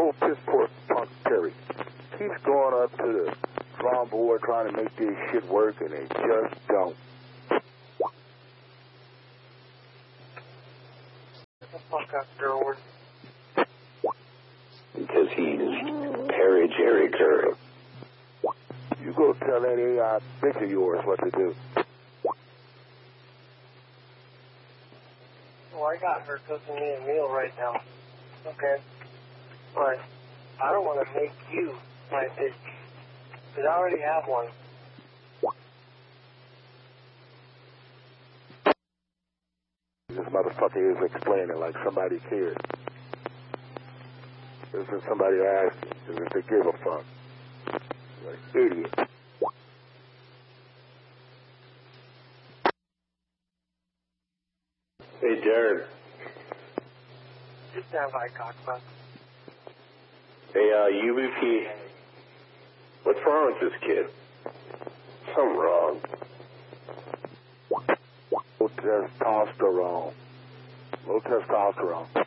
old piss poor punk Terry keeps going up to the drawing board trying to make this shit work, and they just don't. Get the fuck up, Derwin. Because he's Perry Jerry Curry. You go tell that AI bitch of yours what to do. Well, I got her cooking me a meal right now. Okay. But I don't want to make you my bitch. Because I already have one. This motherfucker is explaining like somebody cares. This is somebody asking. As if they give a fuck. Like idiot. Hey, Jared. Just stand by, cockfuck. Hey, UVP. What's wrong with this kid? Something wrong. Low testosterone. Low testosterone.